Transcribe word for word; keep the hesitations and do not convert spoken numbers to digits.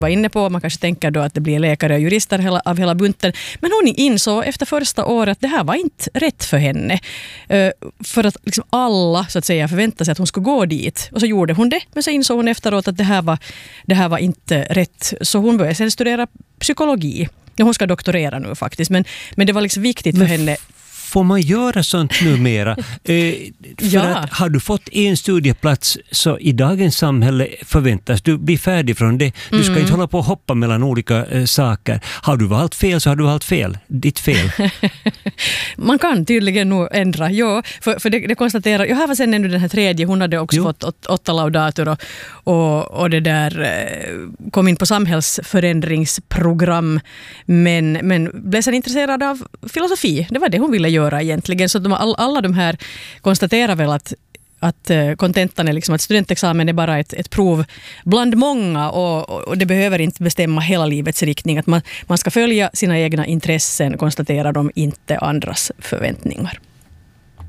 var inne på. Man kanske tänker då att det blir läkare och jurister hela, av hela bunten. Men hon insåg efter första året att det här var inte rätt för henne. Uh, för att liksom alla så att säga förväntade sig att hon skulle gå dit. Och så gjorde hon det. Men så insåg hon efteråt att det här var, det här var inte rätt. Så hon började sedan studera psykologi. Ja, hon ska doktorera nu faktiskt. Men, men det var liksom viktigt men för henne. Får man göra sånt numera? Eh, för Ja. att har du fått en studieplats så i dagens samhälle förväntas du bli färdig från det. Du ska Mm. inte hålla på och hoppa mellan olika eh, saker. Har du valt fel så har du valt fel. Ditt fel. Man kan tydligen nog ändra, ja. För, för det, det konstaterar, jag har var sen ännu den här tredje, hon hade också Jo. fått åt, åtta laudator och, och, och det där eh, kom in på samhällsförändringsprogram men, men blev sen intresserad av filosofi. Det var det hon ville göra egentligen. Så de, all, alla de här konstaterar väl att att kontentan är liksom att studentexamen är bara ett, ett prov bland många och, och det behöver inte bestämma hela livets riktning. Att man, man ska följa sina egna intressen, konstaterar de, inte andras förväntningar.